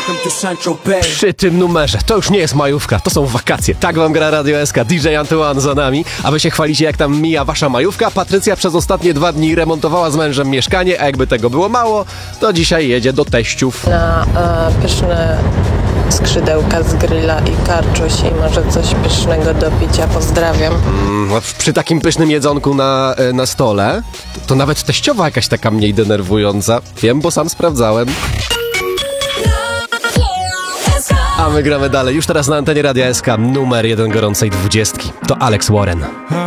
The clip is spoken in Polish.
Przy tym numerze to już nie jest majówka, to są wakacje. Tak wam gra Radio SK, DJ Antoine za nami. A wy się chwalicie, jak tam mija wasza majówka. Patrycja przez ostatnie 2 dni remontowała z mężem mieszkanie, a jakby tego było mało, to dzisiaj jedzie do teściów. Na pyszne skrzydełka z grilla i karczuś i może coś pysznego do picia. Pozdrawiam. Przy takim pysznym jedzonku na stole, to nawet teściowa jakaś taka mniej denerwująca. Wiem, bo sam sprawdzałem. A my gramy dalej. Już teraz na antenie Radia SK numer 1 gorącej 20. To Alex Warren.